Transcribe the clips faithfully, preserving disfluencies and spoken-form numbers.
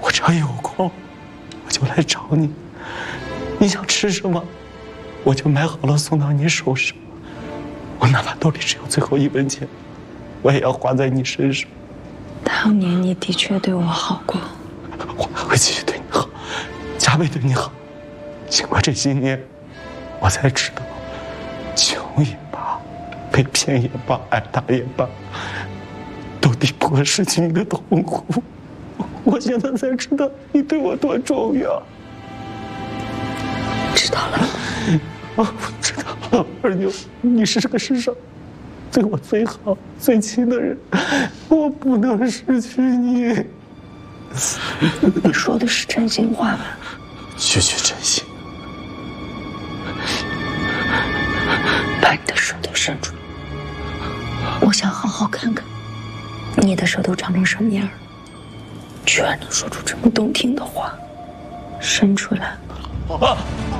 我只要有空，我就来找你。你想吃什么，我就买好了送到你手上。我哪怕兜里只有最后一分钱，我也要花在你身上。 当年你的确对我好过， 我还会继续对你好，加倍对你好。经过这些年，我才知道，穷也罢，被骗也罢，挨打也罢，都抵不过失去你的痛苦。我现在才知道你对我多重要。 知道了。 哦，我知道了，二妞，你是这个世上对我最好、最亲的人，我不能失去你。 你说的是真心话吧？ 句句真心。 把你的手都伸出来，我想好好看看你的舌头长成什么样，居然能说出这么动听的话。伸出来。啊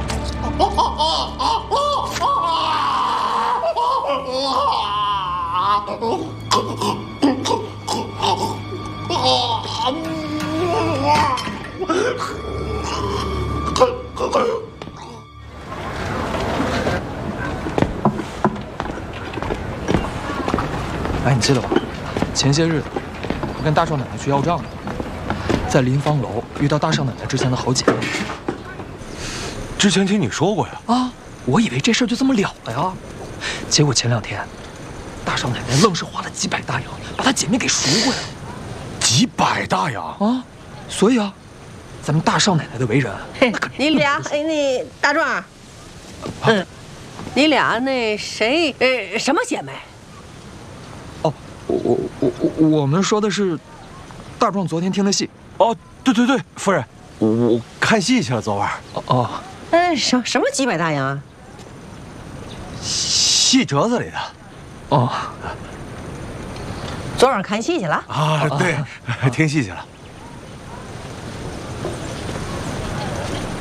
哎，你记得吧？前些日子，我跟大少奶奶去要账，在临芳楼遇到大少奶奶之前的好姐妹。 之前听你说过呀。 啊，我以为这事儿就这么了了呀，结果前两天，大少奶奶愣是花了几百大洋，把她姐妹给赎回来了。 几百大洋啊！所以啊，咱们大少奶奶的为人， 嘿，你俩，哎，那大壮，嗯，你俩那谁，呃，什么姐妹？ 哦，我我我我们说的是大壮昨天听的戏。 哦，对对对，夫人，我我看戏去了，昨晚。 哦哦， 哎，什什么几百大洋啊？ 戏折子里的。 哦， 昨晚看戏去了？ 啊，对，听戏去了。